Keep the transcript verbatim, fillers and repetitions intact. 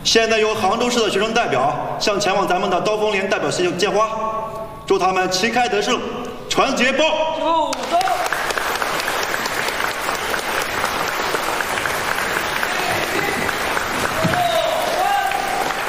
现在由杭州市的学生代表向前往咱们的刀锋连代表席献花，祝他们旗开得胜，团结报。 就走。